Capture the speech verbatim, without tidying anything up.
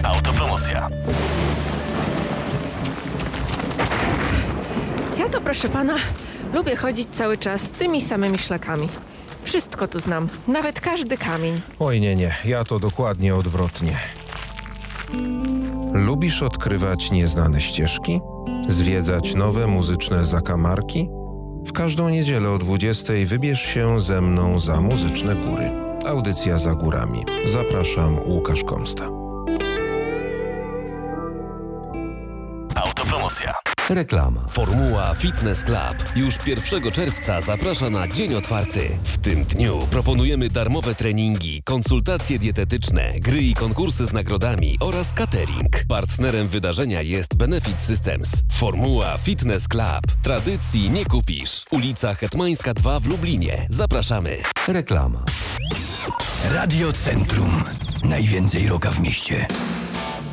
Autopromocja. Ja to, proszę pana, lubię chodzić cały czas tymi samymi szlakami. Wszystko tu znam, nawet każdy kamień. Oj nie, nie, ja to dokładnie odwrotnie. Lubisz odkrywać nieznane ścieżki? Zwiedzać nowe muzyczne zakamarki? W każdą niedzielę o dwudziestej wybierz się ze mną za Muzyczne Góry. Audycja za górami. Zapraszam, Łukasz Komsta. Autopromocja. Reklama. Formuła Fitness Club już pierwszego czerwca zaprasza na dzień otwarty. W tym dniu proponujemy darmowe treningi, konsultacje dietetyczne, gry i konkursy z nagrodami oraz catering. Partnerem wydarzenia jest Benefit Systems. Formuła Fitness Club. Tradycji nie kupisz. Ulica Hetmańska dwa w Lublinie. Zapraszamy. Reklama. Radio Centrum. Najwięcej rocka w mieście.